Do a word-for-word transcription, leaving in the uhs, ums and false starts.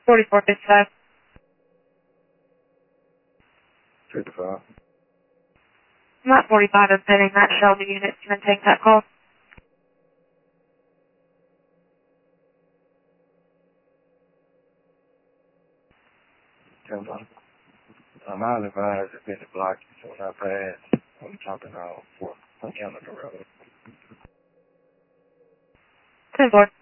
forty-four fifty-five. fifty-five. I'm at forty-five and pinning that Shelby unit. Can I take that call? ten one. Um, I'll advise if it's blocked, so when I pass, I'm jumping off for on the road. ten four.